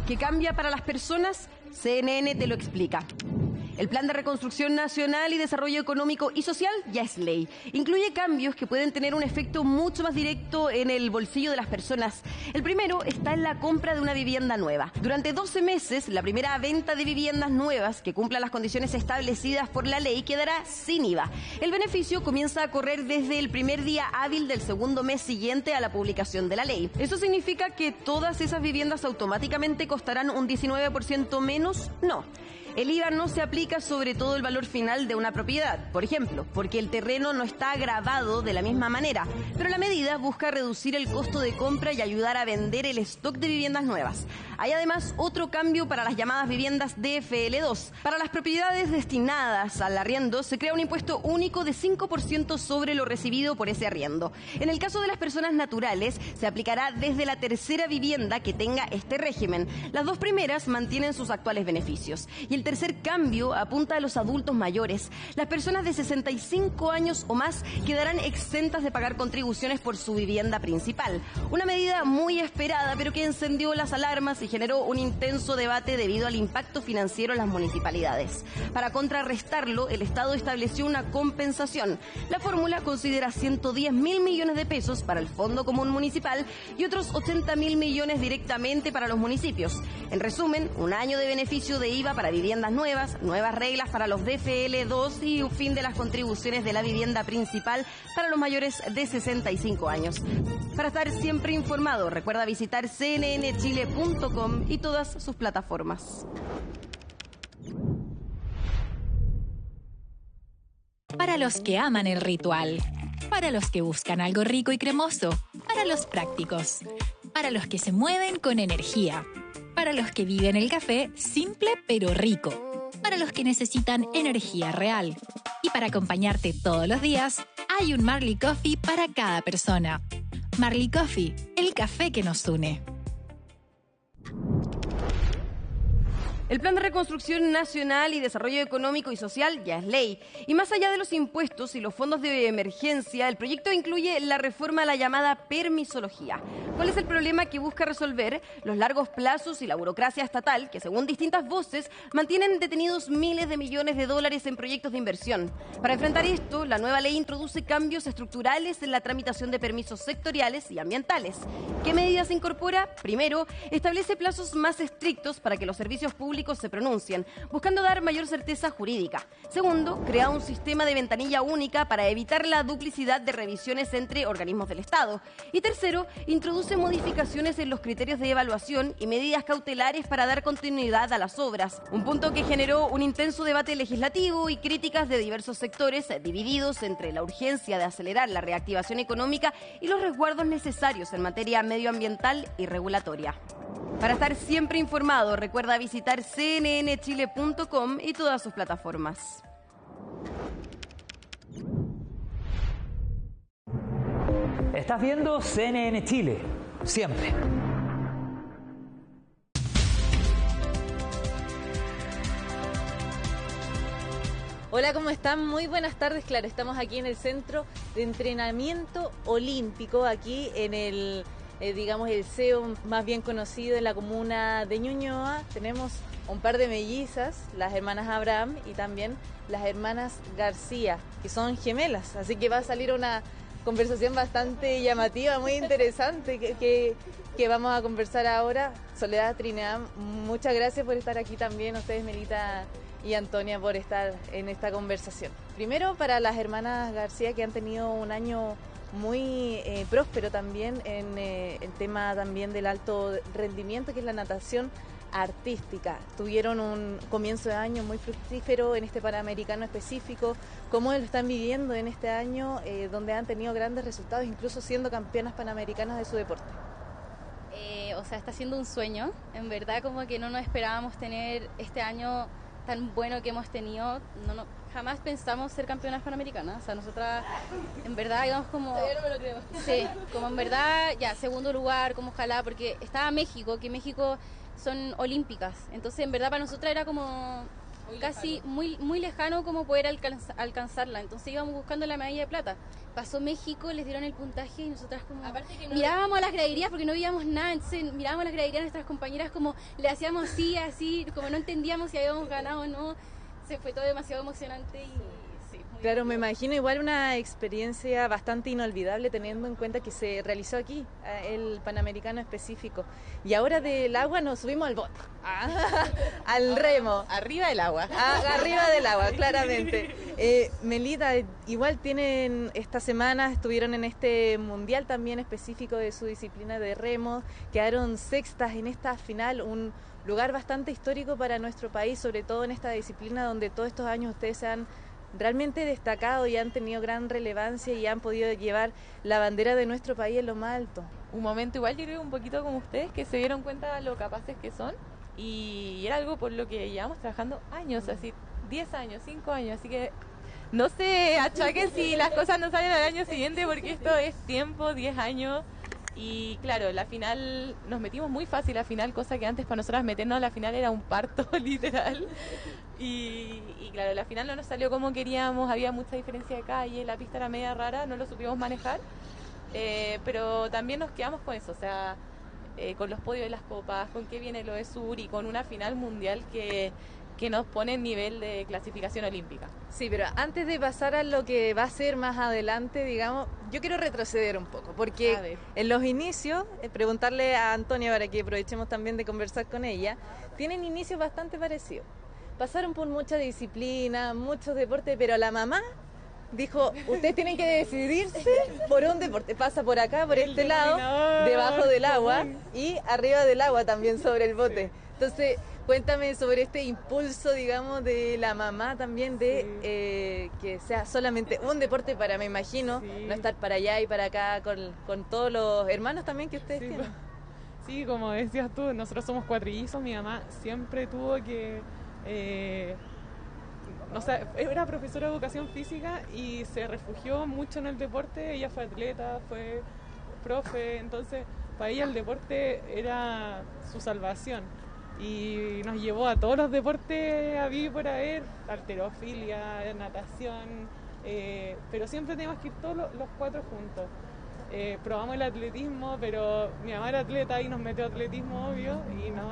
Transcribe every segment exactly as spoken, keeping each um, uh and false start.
¿Qué cambia para las personas? C N N te lo explica. El Plan de Reconstrucción Nacional y Desarrollo Económico y Social ya es ley. Incluye cambios que pueden tener un efecto mucho más directo en el bolsillo de las personas. El primero está en la compra de una vivienda nueva. Durante doce meses, la primera venta de viviendas nuevas que cumplan las condiciones establecidas por la ley quedará sin I V A. El beneficio comienza a correr desde el primer día hábil del segundo mes siguiente a la publicación de la ley. ¿Eso significa que todas esas viviendas automáticamente costarán un diecinueve por ciento menos? No. El I V A no se aplica sobre todo el valor final de una propiedad, por ejemplo, porque el terreno no está gravado de la misma manera, pero la medida busca reducir el costo de compra y ayudar a vender el stock de viviendas nuevas. Hay además otro cambio para las llamadas viviendas D F L dos. Para las propiedades destinadas al arriendo se crea un impuesto único de cinco por ciento sobre lo recibido por ese arriendo. En el caso de las personas naturales, se aplicará desde la tercera vivienda que tenga este régimen. Las dos primeras mantienen sus actuales beneficios. Y el tercer cambio apunta a los adultos mayores. Las personas de sesenta y cinco años o más quedarán exentas de pagar contribuciones por su vivienda principal. Una medida muy esperada, pero que encendió las alarmas y generó un intenso debate debido al impacto financiero en las municipalidades. Para contrarrestarlo, el Estado estableció una compensación. La fórmula considera ciento diez mil millones de pesos para el Fondo Común Municipal y otros ochenta mil millones directamente para los municipios. En resumen, un año de beneficio de I V A para viviendas nuevas, nuevas reglas para los D F L dos y un fin de las contribuciones de la vivienda principal para los mayores de sesenta y cinco años. Para estar siempre informado, recuerda visitar c n n chile punto com y todas sus plataformas. Para los que aman el ritual, para los que buscan algo rico y cremoso, para los prácticos, para los que se mueven con energía, para los que viven el café simple pero rico, para los que necesitan energía real. Y para acompañarte todos los días, hay un Marley Coffee para cada persona. Marley Coffee, el café que nos une. El Plan de Reconstrucción Nacional y Desarrollo Económico y Social ya es ley. Y más allá de los impuestos y los fondos de emergencia, el proyecto incluye la reforma a la llamada permisología. ¿Cuál es el problema que busca resolver? Los largos plazos y la burocracia estatal, que según distintas voces, mantienen detenidos miles de millones de dólares en proyectos de inversión. Para enfrentar esto, la nueva ley introduce cambios estructurales en la tramitación de permisos sectoriales y ambientales. ¿Qué medidas incorpora? Primero, establece plazos más estrictos para que los servicios públicos se pronuncien, buscando dar mayor certeza jurídica. Segundo, crea un sistema de ventanilla única para evitar la duplicidad de revisiones entre organismos del Estado. Y tercero, introduce modificaciones en los criterios de evaluación y medidas cautelares para dar continuidad a las obras. Un punto que generó un intenso debate legislativo y críticas de diversos sectores divididos entre la urgencia de acelerar la reactivación económica y los resguardos necesarios en materia medioambiental y regulatoria. Para estar siempre informado, recuerda visitar c n n chile punto com y todas sus plataformas. Estás viendo C N N Chile, siempre. Hola, ¿cómo están? Muy buenas tardes. Claro, estamos aquí en el Centro de Entrenamiento Olímpico, aquí en el... Eh, digamos el C E O más bien conocido en la comuna de Ñuñoa. Tenemos un par de mellizas, las hermanas Abraham y también las hermanas García, que son gemelas, así que va a salir una conversación bastante llamativa, muy interesante, que, que, que vamos a conversar ahora. Soledad, Trinidad, muchas gracias por estar aquí también, ustedes Melita y Antonia, por estar en esta conversación. Primero, para las hermanas García, que han tenido un año muy eh, próspero también en eh, el tema también del alto rendimiento, que es la natación artística. Tuvieron un comienzo de año muy fructífero en este Panamericano específico. ¿Cómo lo están viviendo en este año, eh, donde han tenido grandes resultados, incluso siendo campeonas panamericanas de su deporte? Eh, o sea, está siendo un sueño. En verdad, como que no nos esperábamos tener este año tan bueno que hemos tenido. No, no, jamás pensamos ser campeonas panamericanas. O sea, nosotras en verdad íbamos como... Todavía no me lo creo. Sí, como en verdad, ya, segundo lugar, como ojalá, porque estaba México, que México son olímpicas. Entonces, en verdad, para nosotras era como casi muy muy lejano como poder alcanza, alcanzarla. Entonces íbamos buscando la medalla de plata. Pasó México, les dieron el puntaje y nosotras como no mirábamos a las graderías porque no veíamos nada. Entonces mirábamos a las graderías de nuestras compañeras como le hacíamos así, así, como no entendíamos si habíamos ganado o no. Se fue todo demasiado emocionante y... Claro, me imagino igual una experiencia bastante inolvidable teniendo en cuenta que se realizó aquí, el Panamericano específico. Y ahora del agua nos subimos al bote, ah, al remo. Arriba del agua. Ah, arriba del agua, claramente. Eh, Melita, igual tienen esta semana, estuvieron en este mundial también específico de su disciplina de remo, quedaron sextas en esta final, un lugar bastante histórico para nuestro país, sobre todo en esta disciplina donde todos estos años ustedes se han realmente destacado y han tenido gran relevancia y han podido llevar la bandera de nuestro país en lo más alto. Un momento igual yo creo un poquito como ustedes que se dieron cuenta de lo capaces que son y era algo por lo que llevamos trabajando años, así diez años, cinco años, así que no se achaquen si las cosas no salen al año siguiente porque esto es tiempo, diez años. Y claro, la final, nos metimos muy fácil a la final, cosa que antes para nosotras meternos a la final era un parto, literal. Y, y claro, la final no nos salió como queríamos, había mucha diferencia de calle, la pista era media rara, no lo supimos manejar. Eh, pero también nos quedamos con eso, o sea, eh, con los podios de las copas, con qué viene lo de Sur y con una final mundial que... que nos pone en nivel de clasificación olímpica. Sí, pero antes de pasar a lo que va a ser más adelante, digamos, yo quiero retroceder un poco, porque en los inicios, eh, preguntarle a Antonia para que aprovechemos también de conversar con ella, tienen inicios bastante parecidos. Pasaron por mucha disciplina, muchos deportes, pero la mamá dijo, ustedes tienen que decidirse por un deporte. Pasa por acá, por este lado, debajo del agua y arriba del agua también sobre el bote. Entonces, cuéntame sobre este impulso, digamos, de la mamá también de sí. eh, que sea solamente un deporte para, me imagino, sí. no estar para allá y para acá con, con todos los hermanos también que ustedes sí, tienen. Sí, como decías tú, nosotros somos cuatrillizos, mi mamá siempre tuvo que... Eh, no sé, era profesora de educación física y se refugió mucho en el deporte, ella fue atleta, fue profe, entonces para ella el deporte era su salvación. Y nos llevó a todos los deportes a vivir por haber, halterofilia, natación, eh, pero siempre teníamos que ir todos los, los cuatro juntos. Eh, probamos el atletismo, pero mi mamá era atleta y nos metió a atletismo, obvio, y no,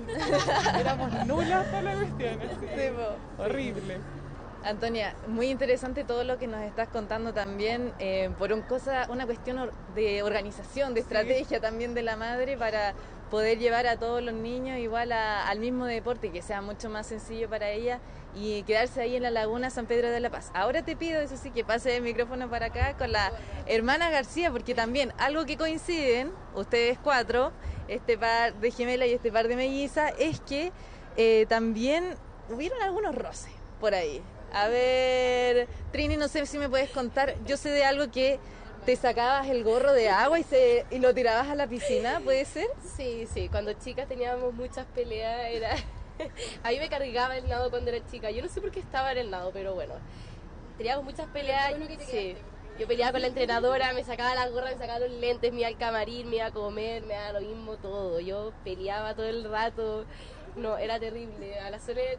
no éramos nulas para la cuestión, así, sí, horrible. Antonia, muy interesante todo lo que nos estás contando también, eh, por un cosa, una cuestión de organización, de estrategia sí. también de la madre para poder llevar a todos los niños igual a, al mismo deporte y que sea mucho más sencillo para ella y quedarse ahí en la laguna San Pedro de la Paz. Ahora te pido, eso sí, que pase el micrófono para acá con la hermana García, porque también algo que coinciden, ustedes cuatro, este par de gemelas y este par de mellizas, es que eh, también hubieron algunos roces por ahí. A ver, Trini, no sé si me puedes contar, yo sé de algo que te sacabas el gorro de agua y se y lo tirabas a la piscina, ¿puede ser? Sí, sí, cuando chicas teníamos muchas peleas, era a mí me cargaba el nado cuando era chica, yo no sé por qué estaba en el nado, pero bueno, teníamos muchas peleas, bueno sí, yo peleaba con la entrenadora, me sacaba la gorra, me sacaba los lentes, me iba al camarín, me iba a comer, me daba lo mismo todo, yo peleaba todo el rato, no, era terrible, a la Sole,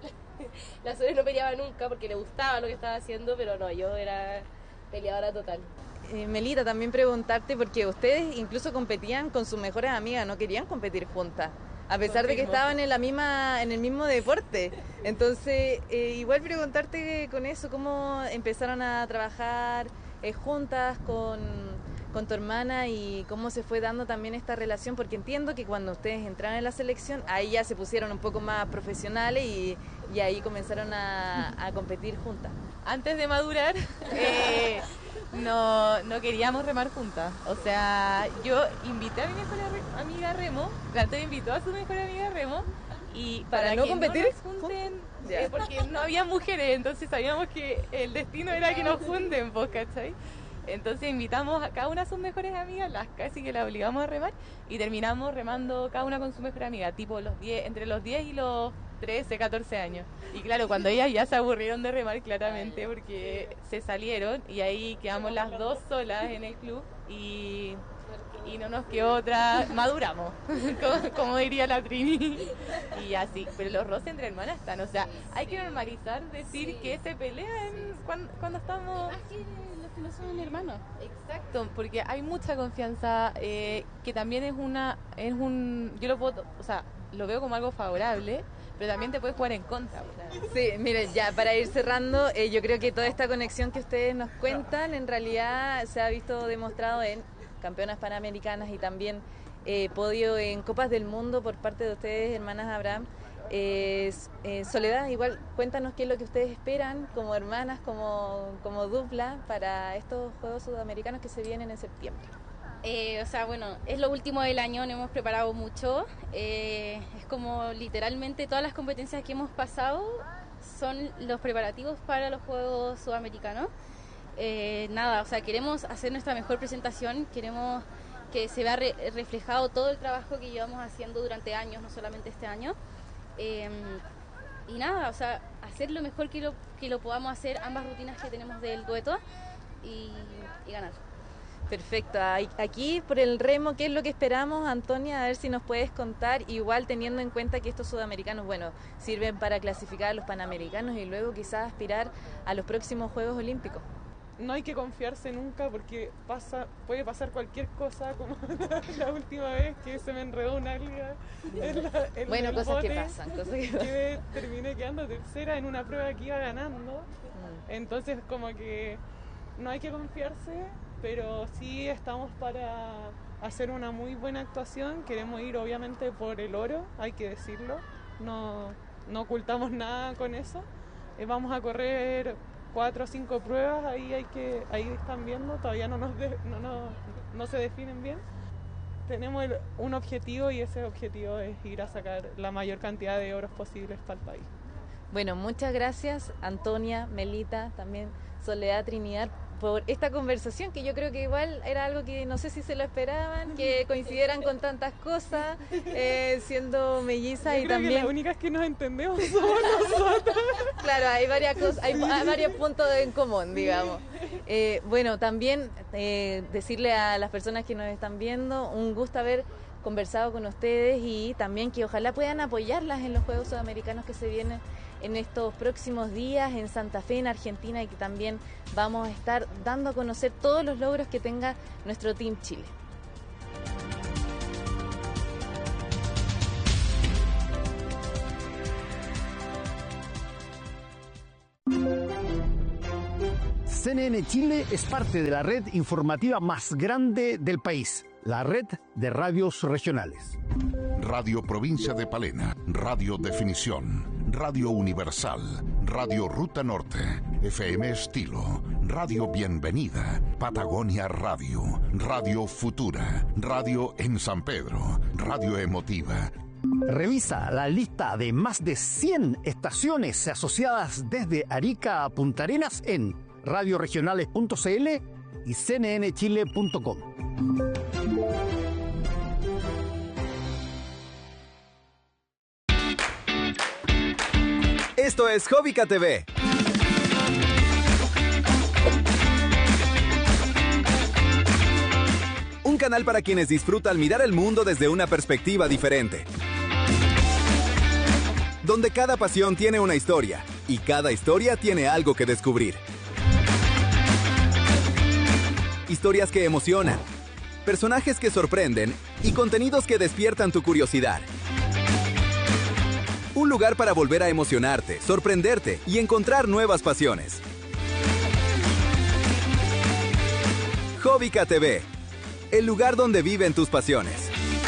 la Sole no peleaba nunca porque le gustaba lo que estaba haciendo, pero no, yo era peleadora total. Eh, Melita, también preguntarte, porque ustedes incluso competían con sus mejores amigas, no querían competir juntas, a pesar de que estaban en la misma, en el mismo deporte. Entonces, eh, igual preguntarte con eso, cómo empezaron a trabajar eh, juntas con, con tu hermana y cómo se fue dando también esta relación, porque entiendo que cuando ustedes entraron en la selección, ahí ya se pusieron un poco más profesionales y, y ahí comenzaron a, a competir juntas. Antes de madurar, eh, no, no queríamos remar juntas. O sea, yo invité a mi mejor amiga Remo, la Antonia invitó a su mejor amiga Remo, y para, para no que competir no nos junten, eh, porque no había mujeres, entonces sabíamos que el destino era que nos junten, pues, ¿cachai? Entonces invitamos a cada una de sus mejores amigas, las casi que la obligamos a remar, y terminamos remando cada una con su mejor amiga, tipo los diez, entre los diez y los trece, catorce años. Y claro, cuando ellas ya se aburrieron de remar claramente porque se salieron y ahí quedamos las dos solas en el club y, y no nos quedó otra, maduramos, como, como diría la Trini, y así, pero los roces entre hermanas están, o sea, hay que normalizar decir sí. que se pelean cuando, cuando estamos... Así los que no son hermanos. Exacto, porque hay mucha confianza, eh, que también es una, es un, yo lo puedo, o sea, lo veo como algo favorable, pero también te puede jugar en contra. O sea. Sí, miren, ya para ir cerrando, eh, yo creo que toda esta conexión que ustedes nos cuentan en realidad se ha visto demostrado en campeonas panamericanas y también eh, podio en Copas del Mundo por parte de ustedes, hermanas Abraham. Eh, eh, Soledad, igual cuéntanos qué es lo que ustedes esperan como hermanas, como, como dupla para estos Juegos Sudamericanos que se vienen en septiembre. Eh, o sea, bueno, es lo último del año, no hemos preparado mucho. Eh, es como literalmente todas las competencias que hemos pasado son los preparativos para los Juegos Sudamericanos. Eh, nada, o sea, queremos hacer nuestra mejor presentación, queremos que se vea re reflejado todo el trabajo que llevamos haciendo durante años, no solamente este año. Eh, y nada, o sea, hacer lo mejor que lo, que lo podamos hacer, ambas rutinas que tenemos del dueto y, y ganar. Perfecto. Aquí por el remo, ¿qué es lo que esperamos, Antonia? A ver si nos puedes contar, igual teniendo en cuenta que estos sudamericanos, bueno, sirven para clasificar a los panamericanos y luego quizás aspirar a los próximos Juegos Olímpicos. No hay que confiarse nunca porque pasa, puede pasar cualquier cosa, como la última vez que se me enredó una alga en la, en bueno, el cosas bote, que pasan, cosas que pasan. Que terminé quedando tercera en una prueba que iba ganando. Mm. Entonces como que no hay que confiarse, pero sí estamos para hacer una muy buena actuación. Queremos ir obviamente por el oro, hay que decirlo, no, no ocultamos nada con eso. Eh, vamos a correr cuatro o cinco pruebas, ahí hay que ahí están viendo, todavía no, nos de, no, no, no se definen bien. Tenemos el, un objetivo y ese objetivo es ir a sacar la mayor cantidad de oros posibles para el país. Bueno, muchas gracias Antonia, Melita, también Soledad, Trinidad, por esta conversación que yo creo que igual era algo que no sé si se lo esperaban, que coincidieran con tantas cosas, eh, siendo mellizas y también... Que las únicas que nos entendemos somos nosotros. Claro, hay varias cosas, hay, hay varios puntos en común, digamos. Eh, bueno, también eh, decirle a las personas que nos están viendo, un gusto haber conversado con ustedes y también que ojalá puedan apoyarlas en los Juegos Sudamericanos que se vienen en estos próximos días en Santa Fe, en Argentina, y que también vamos a estar dando a conocer todos los logros que tenga nuestro Team Chile. C N N Chile es parte de la red informativa más grande del país, la red de radios regionales. Radio Provincia de Palena, Radio Definición, Radio Universal, Radio Ruta Norte, F M Estilo, Radio Bienvenida, Patagonia Radio, Radio Futura, Radio en San Pedro, Radio Emotiva. Revisa la lista de más de cien estaciones asociadas desde Arica a Punta Arenas en radioregionales punto c l y c n n chile punto com. Esto es Hobbica T V. Un canal para quienes disfrutan mirar el mundo desde una perspectiva diferente. Donde cada pasión tiene una historia y cada historia tiene algo que descubrir. Historias que emocionan, personajes que sorprenden y contenidos que despiertan tu curiosidad. Un lugar para volver a emocionarte, sorprenderte y encontrar nuevas pasiones. Hobbica T V, el lugar donde viven tus pasiones.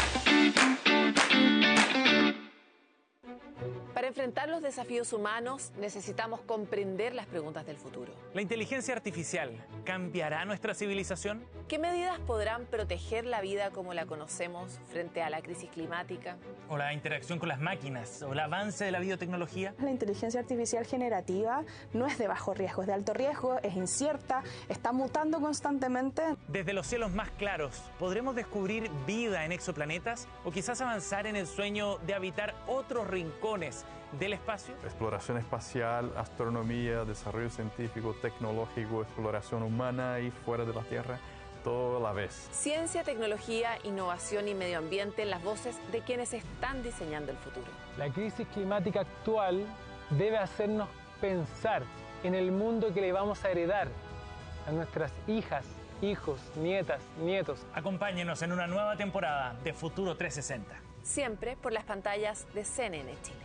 Para enfrentar los desafíos humanos, necesitamos comprender las preguntas del futuro. ¿La inteligencia artificial cambiará nuestra civilización? ¿Qué medidas podrán proteger la vida como la conocemos frente a la crisis climática? ¿O la interacción con las máquinas? ¿O el avance de la biotecnología? La inteligencia artificial generativa no es de bajo riesgo, es de alto riesgo, es incierta, está mutando constantemente. Desde los cielos más claros, ¿podremos descubrir vida en exoplanetas? ¿O quizás avanzar en el sueño de habitar otros rincones del espacio? Exploración espacial, astronomía, desarrollo científico, tecnológico, exploración humana y fuera de la Tierra. toda la vez. Ciencia, tecnología, innovación y medio ambiente, las voces de quienes están diseñando el futuro. La crisis climática actual debe hacernos pensar en el mundo que le vamos a heredar a nuestras hijas, hijos, nietas, nietos. Acompáñenos en una nueva temporada de Futuro trescientos sesenta. Siempre por las pantallas de C N N Chile.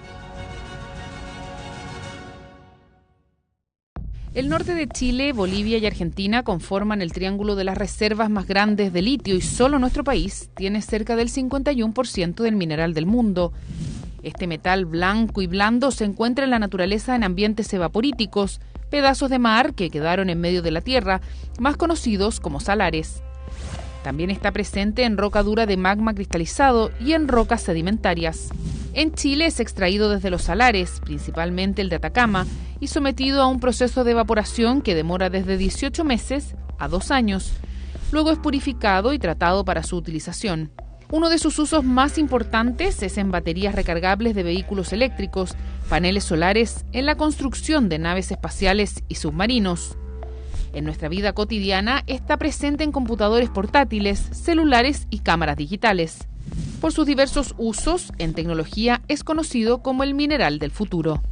El norte de Chile, Bolivia y Argentina conforman el triángulo de las reservas más grandes de litio y solo nuestro país tiene cerca del cincuenta y uno por ciento del mineral del mundo. Este metal blanco y blando se encuentra en la naturaleza en ambientes evaporíticos, pedazos de mar que quedaron en medio de la tierra, más conocidos como salares. También está presente en roca dura de magma cristalizado y en rocas sedimentarias. En Chile es extraído desde los salares, principalmente el de Atacama, y sometido a un proceso de evaporación que demora desde dieciocho meses a dos años. Luego es purificado y tratado para su utilización. Uno de sus usos más importantes es en baterías recargables de vehículos eléctricos, paneles solares, en la construcción de naves espaciales y submarinos. En nuestra vida cotidiana está presente en computadores portátiles, celulares y cámaras digitales. Por sus diversos usos en tecnología es conocido como el mineral del futuro.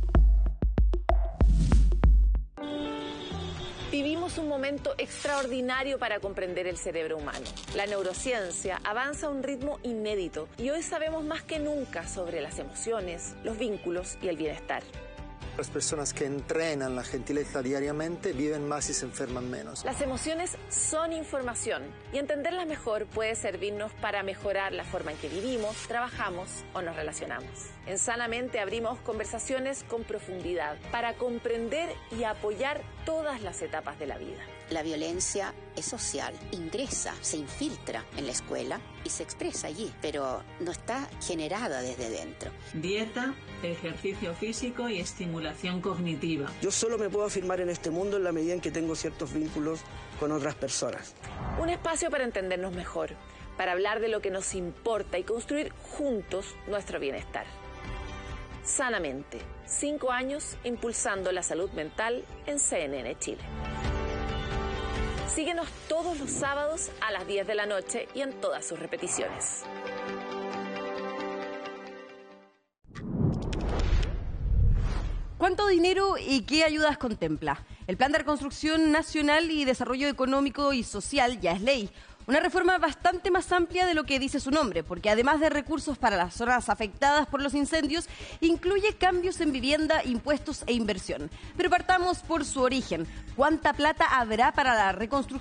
Vivimos un momento extraordinario para comprender el cerebro humano. La neurociencia avanza a un ritmo inédito y hoy sabemos más que nunca sobre las emociones, los vínculos y el bienestar. Las personas que entrenan la gentileza diariamente viven más y se enferman menos. Las emociones son información y entenderlas mejor puede servirnos para mejorar la forma en que vivimos, trabajamos o nos relacionamos. En Sanamente abrimos conversaciones con profundidad para comprender y apoyar todas las etapas de la vida. La violencia es social, ingresa, se infiltra en la escuela y se expresa allí, pero no está generada desde dentro. Dieta, ejercicio físico y estimulación cognitiva. Yo solo me puedo afirmar en este mundo en la medida en que tengo ciertos vínculos con otras personas. Un espacio para entendernos mejor, para hablar de lo que nos importa y construir juntos nuestro bienestar. Sanamente, cinco años impulsando la salud mental en C N N Chile. Síguenos todos los sábados a las diez de la noche y en todas sus repeticiones. ¿Cuánto dinero y qué ayudas contempla? El Plan de Reconstrucción Nacional y Desarrollo Económico y Social ya es ley. Una reforma bastante más amplia de lo que dice su nombre, porque además de recursos para las zonas afectadas por los incendios, incluye cambios en vivienda, impuestos e inversión. Pero partamos por su origen. ¿Cuánta plata habrá para la reconstrucción?